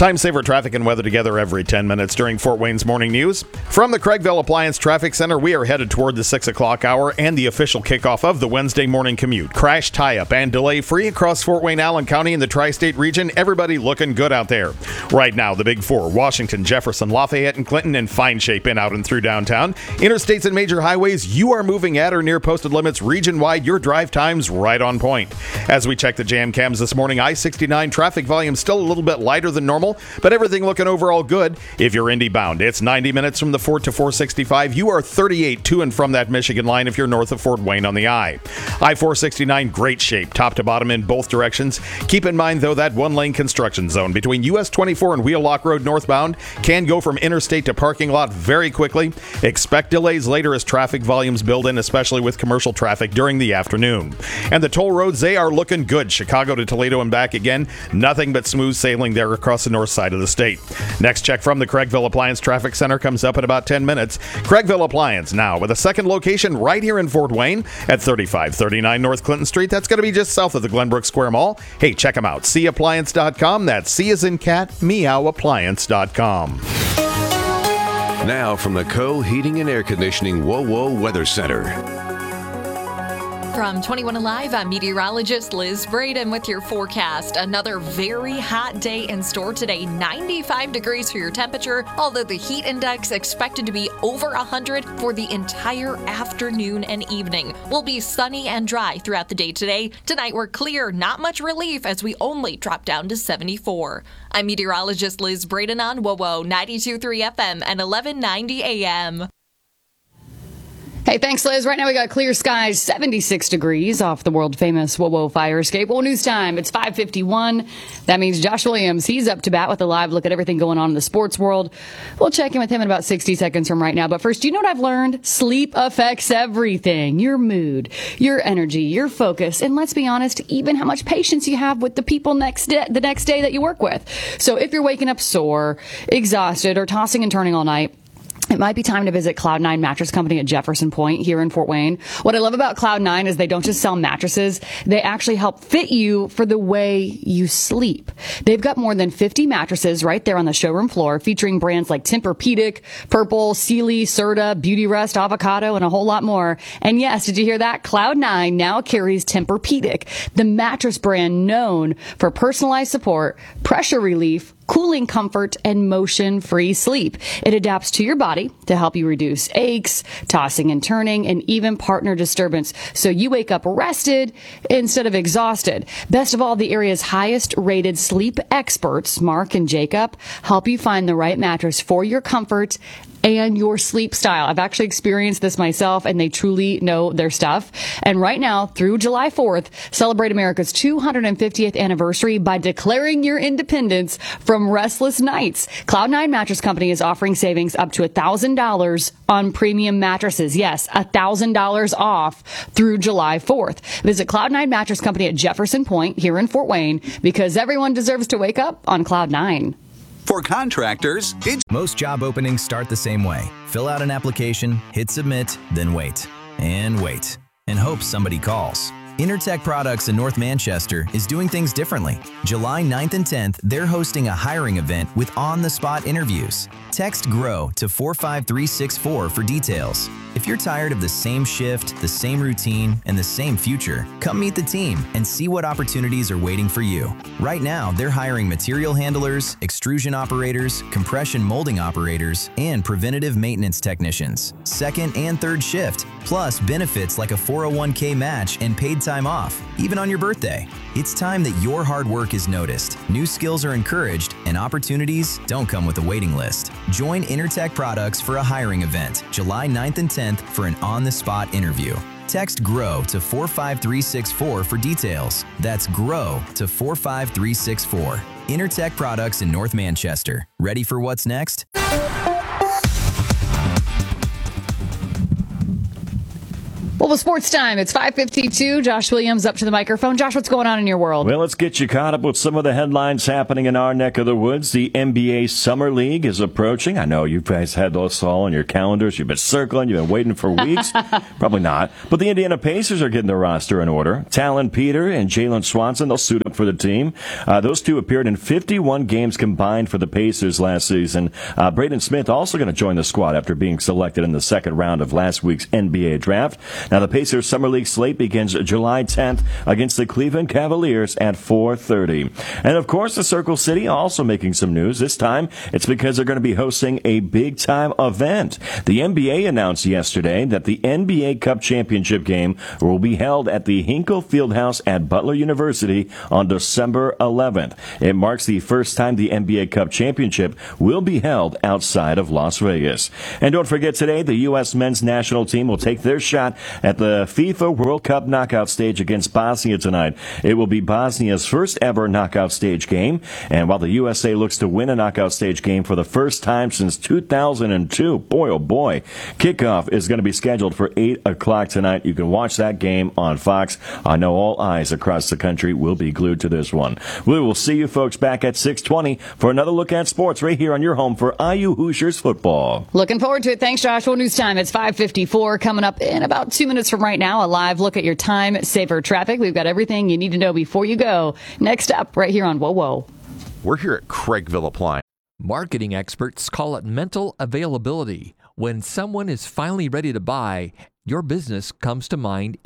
Time saver traffic and weather together every 10 minutes during Fort Wayne's morning news. From the Craigville Appliance Traffic Center, we are headed toward the 6 o'clock hour and the official kickoff of the Wednesday morning commute. Crash, tie-up, and delay-free across Fort Wayne, Allen County and the tri-state region. Everybody looking good out there. Right now, the Big Four, Washington, Jefferson, Lafayette, and Clinton in fine shape in, out, and through downtown. Interstates and major highways, you are moving at or near posted limits region-wide. Your drive time's right on point. As we check the jam cams this morning, I-69 traffic volume still a little bit lighter than normal, but everything looking overall good. If you're Indy bound, it's 90 minutes from the Fort to 465. You are 38 to and from that Michigan line if you're north of Fort Wayne on the I. I-469, great shape, top to bottom in both directions. Keep in mind, though, that one-lane construction zone between US 24 and Wheelock Road northbound can go from interstate to parking lot very quickly. Expect delays later as traffic volumes build in, especially with commercial traffic during the afternoon. And the toll roads, they are looking good. Chicago to Toledo and back again. Nothing but smooth sailing there across the north side of the state. Next check from the Craigville Appliance Traffic Center comes up in about 10 minutes. Craigville Appliance now with a second location right here in Fort Wayne at 3539 North Clinton Street. That's going to be just south of the Glenbrook Square Mall. Hey, check them out. Seappliance.com. That's C as in cat, meowappliance.com. Now from the Co-Heating and Air Conditioning WOWO Weather Center. From 21 Alive, I'm meteorologist Liz Braden with your forecast. Another very hot day in store today. 95 degrees for your temperature, although the heat index expected to be over 100 for the entire afternoon and evening. We'll be sunny and dry throughout the day today. Tonight we're clear, not much relief as we only drop down to 74. I'm meteorologist Liz Braden on WOWO 92.3 FM and 1190 AM. Hey, thanks, Liz. Right now we got clear skies, 76 degrees off the world-famous WOWO fire escape. Well, news time. It's 5:51. That means Josh Williams, he's up to bat with a live look at everything going on in the sports world. We'll check in with him in about 60 seconds from right now. But first, do you know what I've learned? Sleep affects everything. Your mood, your energy, your focus, and let's be honest, even how much patience you have with the people the next day that you work with. So if you're waking up sore, exhausted, or tossing and turning all night, it might be time to visit Cloud9 Mattress Company at Jefferson Point here in Fort Wayne. What I love about Cloud9 is they don't just sell mattresses. They actually help fit you for the way you sleep. They've got more than 50 mattresses right there on the showroom floor featuring brands like Tempur-Pedic, Purple, Sealy, Serta, Beautyrest, Avocado, and a whole lot more. And yes, did you hear that? Cloud9 now carries Tempur-Pedic, the mattress brand known for personalized support, pressure relief, cooling comfort, and motion-free sleep. It adapts to your body to help you reduce aches, tossing and turning, and even partner disturbance, so you wake up rested instead of exhausted. Best of all, the area's highest-rated sleep experts, Mark and Jacob, help you find the right mattress for your comfort and your sleep style. I've actually experienced this myself, and they truly know their stuff. And right now, through July 4th, celebrate America's 250th anniversary by declaring your independence from restless nights. Cloud9 Mattress Company is offering savings up to $1,000 on premium mattresses. Yes, $1,000 off through July 4th. Visit Cloud9 Mattress Company at Jefferson Point here in Fort Wayne, because everyone deserves to wake up on Cloud9. For contractors, most job openings start the same way. Fill out an application, hit submit, then wait. And wait. And hope somebody calls. Intertech Products in North Manchester is doing things differently. July 9th and 10th, they're hosting a hiring event with on-the-spot interviews. Text GROW to 45364 for details. If you're tired of the same shift, the same routine, and the same future, come meet the team and see what opportunities are waiting for you. Right now, they're hiring material handlers, extrusion operators, compression molding operators, and preventative maintenance technicians. Second and third shift, plus benefits like a 401k match and paid time off, even on your birthday. It's time that your hard work is noticed, new skills are encouraged, and opportunities don't come with a waiting list. Join Intertech Products for a hiring event, July 9th and 10th for an on-the-spot interview. Text GROW to 45364 for details. That's GROW to 45364. Intertech Products in North Manchester. Ready for what's next? Well, with sports time, it's 5:52. Josh Williams up to the microphone. Josh, what's going on in your world? Well, let's get you caught up with some of the headlines happening in our neck of the woods. The NBA Summer League is approaching. I know you guys had those all on your calendars. You've been circling. You've been waiting for weeks. Probably not. But the Indiana Pacers are getting their roster in order. Talon Peter and Jalen Swanson, they'll suit up look for the team. Those two appeared in 51 games combined for the Pacers last season. Braden Smith also going to join the squad after being selected in the second round of last week's NBA draft. Now, the Pacers Summer League slate begins July 10th against the Cleveland Cavaliers at 4:30. And, of course, the Circle City also making some news. This time, it's because they're going to be hosting a big-time event. The NBA announced yesterday that the NBA Cup Championship game will be held at the Hinkle Fieldhouse at Butler University on December 11th. It marks the first time the NBA Cup Championship will be held outside of Las Vegas. And don't forget, today, the U.S. men's national team will take their shot at the FIFA World Cup knockout stage against Bosnia tonight. It will be Bosnia's first ever knockout stage game. And while the USA looks to win a knockout stage game for the first time since 2002, boy, oh boy, kickoff is going to be scheduled for 8 o'clock tonight. You can watch that game on Fox. I know all eyes across the country will be glued to this one. We will see you folks back at 6:20 for another look at sports right here on your home for IU Hoosiers football. Looking forward to it. Thanks, Josh. Well, news time. It's 5:54. Coming up in about 2 minutes from right now, a live look at your time saver traffic. We've got everything you need to know before you go. Next up, right here on Whoa Whoa. We're here at Craigville Appliance. Marketing experts call it mental availability. When someone is finally ready to buy, your business comes to mind